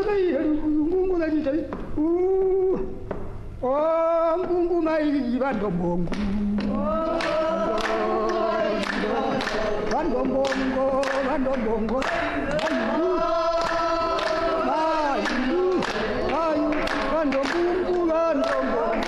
Mungu na jita. Oh, Mungu mai bando bongo. Bando bongo.